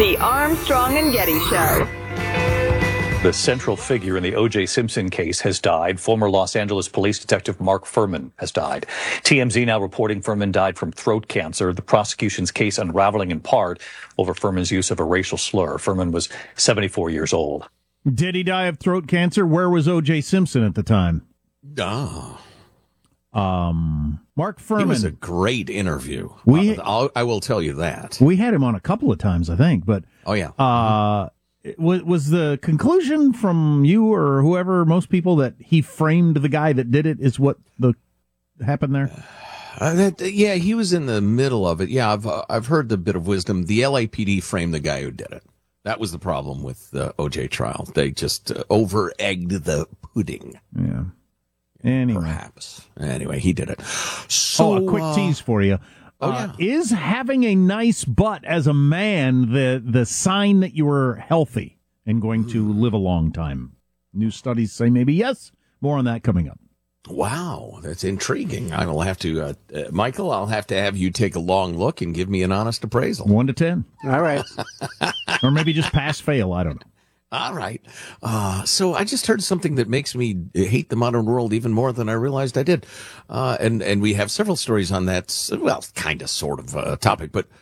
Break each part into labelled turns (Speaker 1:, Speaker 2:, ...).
Speaker 1: The Armstrong and Getty Show.
Speaker 2: The central figure in the O.J. Simpson case has died. Former Los Angeles police detective Mark Fuhrman has died. TMZ now reporting Fuhrman died from throat cancer. The prosecution's case unraveling in part over Fuhrman's use of a racial slur. Fuhrman was 74 years old.
Speaker 3: Did he die of throat cancer? Where was O.J. Simpson at the time? Mark Fuhrman.
Speaker 4: He was a great interview. I will tell you that.
Speaker 3: We had him on a couple of times, I think. But
Speaker 4: oh yeah.
Speaker 3: Was the conclusion from you or whoever, most people, that he framed the guy that did it is what happened there?
Speaker 4: Yeah, he was in the middle of it. Yeah, I've heard the bit of wisdom. The LAPD framed the guy who did it. That was the problem with the OJ trial. They just over-egged the pudding.
Speaker 3: Yeah. Anyway.
Speaker 4: Perhaps. Anyway, he did it. So,
Speaker 3: a quick tease for you. Is having a nice butt as a man the sign that you are healthy and going to live a long time? New studies say maybe yes. More on that coming up.
Speaker 4: Wow, that's intriguing. I will have to, Michael, I'll have to have you take a long look and give me an honest appraisal.
Speaker 3: 1 to 10.
Speaker 5: All right.
Speaker 3: Or maybe just pass, fail. I don't know.
Speaker 4: All right. So I just heard something that makes me hate the modern world even more than I realized I did. And we have several stories on that, well, kind of sort of topic, but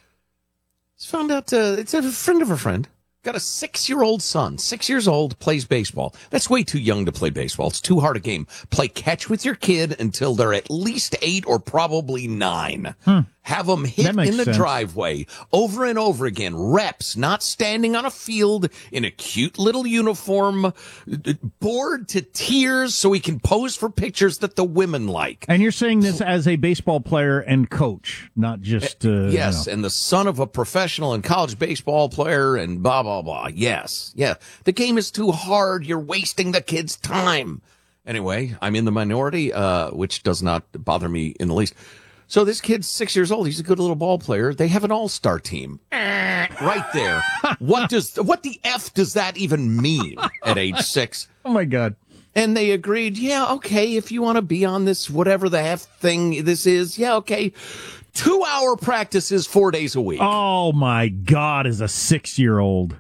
Speaker 4: found out it's a friend of a friend. Got a 6-year-old son, 6 years old, plays baseball. That's way too young to play baseball. It's too hard a game. Play catch with your kid until they're at least 8 or probably 9. Have them hit in the driveway over and over again. Reps, not standing on a field in a cute little uniform, bored to tears so he can pose for pictures that the women like.
Speaker 3: And you're saying this as a baseball player and coach, not just...
Speaker 4: yes, and the son of a professional and college baseball player and blah, blah, blah. Yes, yeah. The game is too hard. You're wasting the kid's time. Anyway, I'm in the minority, which does not bother me in the least. So this kid's 6 years old. He's a good little ball player. They have an all-star team. Right there. What the F does that even mean at age 6?
Speaker 3: Oh, my God.
Speaker 4: And they agreed, yeah, okay, if you want to be on this, whatever the F thing this is, yeah, okay. 2-hour practices 4 days a week.
Speaker 3: Oh, my God, as a 6-year-old.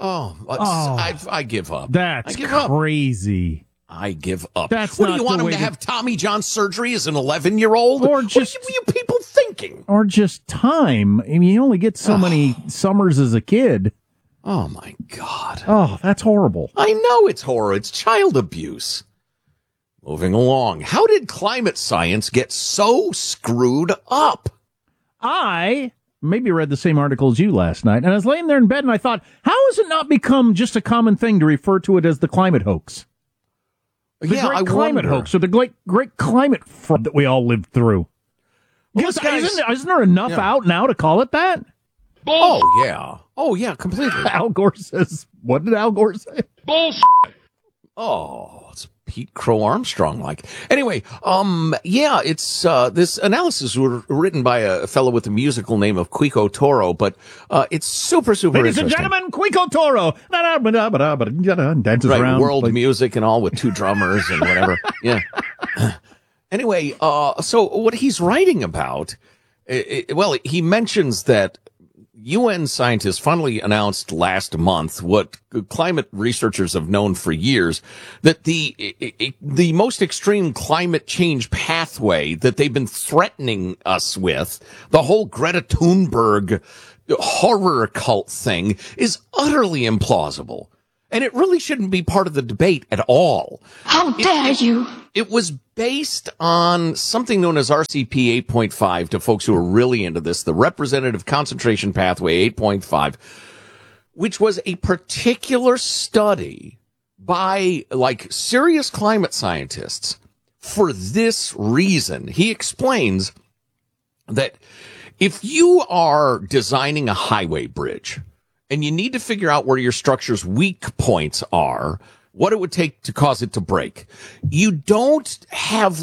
Speaker 4: I give up.
Speaker 3: That's crazy.
Speaker 4: I give up.
Speaker 3: That's
Speaker 4: what do you want him to have Tommy John surgery as an 11-year-old?
Speaker 3: Or just,
Speaker 4: what are you people thinking?
Speaker 3: Or just time. I mean, you only get so many summers as a kid.
Speaker 4: Oh, my God.
Speaker 3: Oh, that's horrible.
Speaker 4: I know it's horror. It's child abuse. Moving along. How did climate science get so screwed up?
Speaker 3: I maybe read the same article as you last night, and I was laying there in bed, and I thought, how has it not become just a common thing to refer to it as the climate hoax? The great climate hoax, or the great climate fraud that we all lived through. Well, isn't there enough out now to call it that?
Speaker 4: Oh, yeah, completely.
Speaker 3: Al Gore says, what did Al Gore say?
Speaker 5: Bullshit.
Speaker 4: Oh, it's Pete Crow Armstrong like. Anyway, it's this analysis was written by a fellow with the musical name of Quico Toro, but it's super
Speaker 3: Ladies
Speaker 4: interesting.
Speaker 3: and gentlemen, Quico Toro. Dances around.
Speaker 4: World music and all with 2 drummers and whatever. Yeah. Anyway, so what he's writing about, he mentions that UN scientists finally announced last month what climate researchers have known for years, that the most extreme climate change pathway that they've been threatening us with, the whole Greta Thunberg horror cult thing, is utterly implausible. And it really shouldn't be part of the debate at all.
Speaker 6: How dare you?
Speaker 4: It was based on something known as RCP 8.5 to folks who are really into this, the Representative Concentration Pathway 8.5, which was a particular study by serious climate scientists for this reason. He explains that if you are designing a highway bridge, and you need to figure out where your structure's weak points are, what it would take to cause it to break. You don't have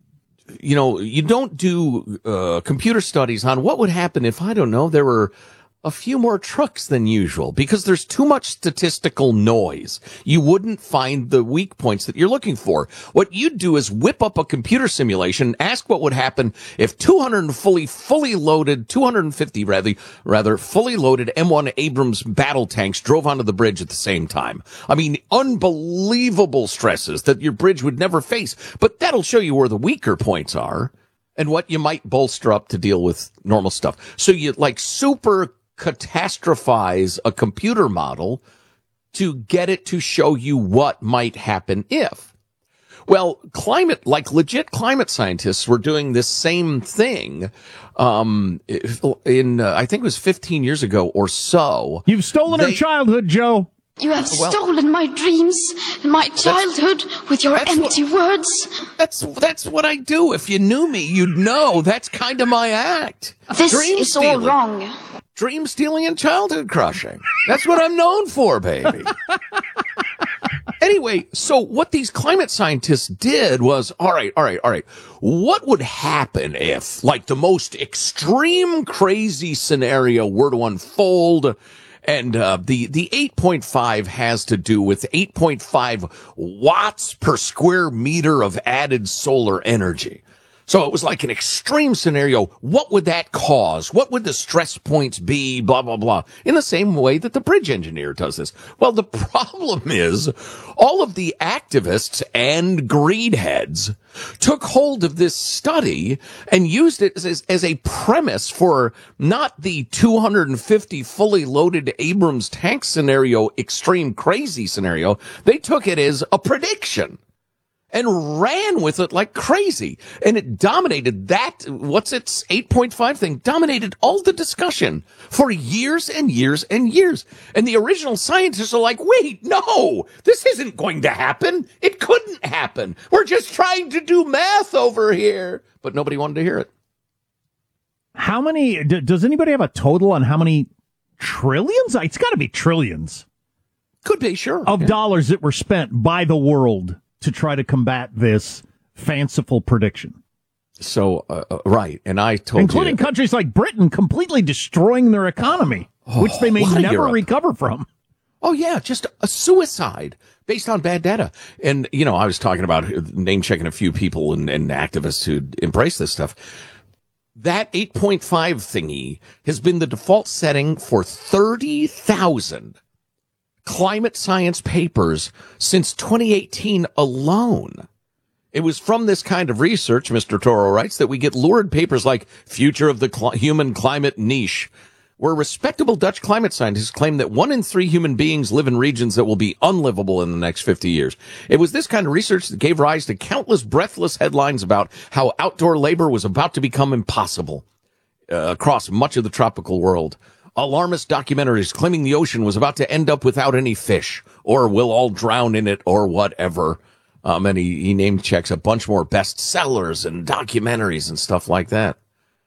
Speaker 4: you don't do computer studies on what would happen if, I don't know, there were a few more trucks than usual because there's too much statistical noise. You wouldn't find the weak points that you're looking for. What you'd do is whip up a computer simulation, ask what would happen if 250 fully loaded M1 Abrams battle tanks drove onto the bridge at the same time. I mean, unbelievable stresses that your bridge would never face, but that'll show you where the weaker points are and what you might bolster up to deal with normal stuff. So you super catastrophize a computer model to get it to show you what might happen if. Well, legit climate scientists were doing this same thing in I think it was 15 years ago or so.
Speaker 3: You've stolen our childhood, Joe.
Speaker 5: You have stolen my dreams and my childhood with your empty words.
Speaker 4: That's what I do. If you knew me, you'd know that's kind of my act.
Speaker 5: This is all wrong.
Speaker 4: Dream stealing and childhood crushing. That's what I'm known for, baby. Anyway, so what these climate scientists did was, all right. What would happen if, the most extreme crazy scenario were to unfold? And the 8.5 has to do with 8.5 watts per square meter of added solar energy. So it was like an extreme scenario. What would that cause? What would the stress points be? Blah, blah, blah. In the same way that the bridge engineer does this. Well, the problem is all of the activists and greed heads took hold of this study and used it as a premise for not the 250 fully loaded Abrams tank scenario, extreme crazy scenario. They took it as a prediction and ran with it like crazy. And it dominated that, 8.5 thing, dominated all the discussion for years and years and years. And the original scientists are like, wait, no, this isn't going to happen. It couldn't happen. We're just trying to do math over here. But nobody wanted to hear it.
Speaker 3: How many, does anybody have a total on how many trillions? It's got to be trillions.
Speaker 4: Could be, sure.
Speaker 3: Of dollars that were spent by the world to try to combat this fanciful prediction.
Speaker 4: So, right. And I told
Speaker 3: including countries like Britain completely destroying their economy, which they may never recover from.
Speaker 4: Oh, yeah. Just a suicide based on bad data. And, I was talking about name checking a few people and activists who'd embrace this stuff. That 8.5 thingy has been the default setting for 30,000 climate science papers since 2018 alone. It was from this kind of research, Mr. Toro writes, that we get lurid papers like Future of the Human Climate Niche, where respectable Dutch climate scientists claim that 1 in 3 human beings live in regions that will be unlivable in the next 50 years. It was this kind of research that gave rise to countless breathless headlines about how outdoor labor was about to become impossible across much of the tropical world. Alarmist documentaries claiming the ocean was about to end up without any fish, or we'll all drown in it, or whatever. And he name checks a bunch more bestsellers and documentaries and stuff like that.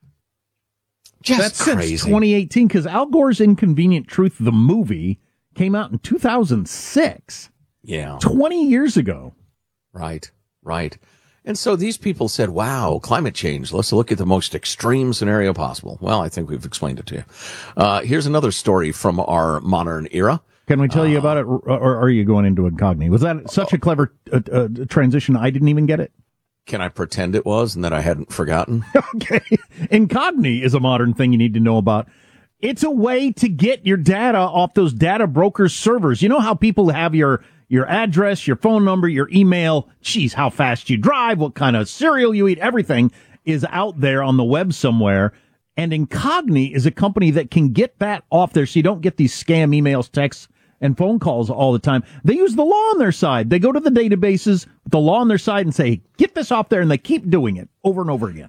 Speaker 3: That's crazy. Since 2018, because Al Gore's Inconvenient Truth, the movie, came out in 2006.
Speaker 4: Yeah.
Speaker 3: 20 years ago.
Speaker 4: Right. And so these people said, wow, climate change. Let's look at the most extreme scenario possible. Well, I think we've explained it to you. Here's another story from our modern era.
Speaker 3: Can we tell you about it, or are you going into Incogni? Was that such a clever transition I didn't even get it?
Speaker 4: Can I pretend it was and that I hadn't forgotten?
Speaker 3: Okay. Incogni is a modern thing you need to know about. It's a way to get your data off those data brokers' servers. You know how people have your address, your phone number, your email, geez, how fast you drive, what kind of cereal you eat, everything is out there on the web somewhere. And Incogni is a company that can get that off there so you don't get these scam emails, texts, and phone calls all the time. They use the law on their side. They go to the databases with the law on their side and say, get this off there, and they keep doing it over and over again.